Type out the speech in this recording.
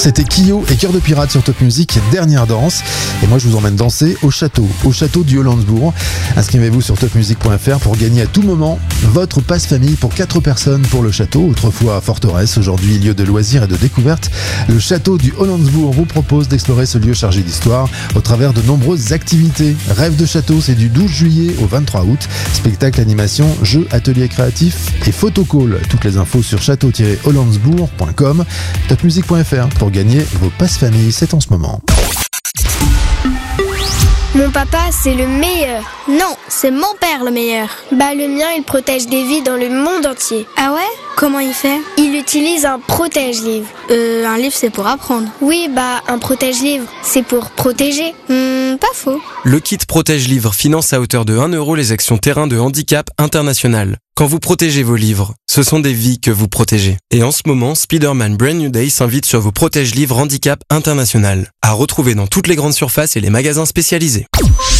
C'était Kyo et Cœur de Pirate sur Top Music, dernière danse. Et moi je vous emmène danser au château du Hollandsbourg. Inscrivez-vous sur topmusic.fr pour gagner à tout moment votre passe-famille pour 4 personnes pour le château, autrefois forteresse, aujourd'hui lieu de loisirs et de découverte. Le château du Hollandsbourg vous propose d'explorer ce lieu chargé d'histoire au travers de nombreuses activités. Rêve de château, c'est du 12 juillet au 23 août. Spectacle, animation, jeux, ateliers créatifs et photocall. Toutes les infos sur château-hollandsbourg.com. Topmusic.fr pour gagner vos passes-famille, c'est en ce moment. Mon papa, c'est le meilleur. Non, c'est mon père le meilleur. Le mien, il protège des vies dans le monde entier. Ah ouais ? Comment il fait ? Il utilise un protège-livre. Un livre, c'est pour apprendre. Oui, un protège-livre, c'est pour protéger. Pas faux. Le kit Protège-Livre finance à hauteur de 1 € les actions terrain de handicap international. Quand vous protégez vos livres, ce sont des vies que vous protégez. Et en ce moment, Spider-Man Brand New Day s'invite sur vos Protège-Livres handicap international. À retrouver dans toutes les grandes surfaces et les magasins spécialisés.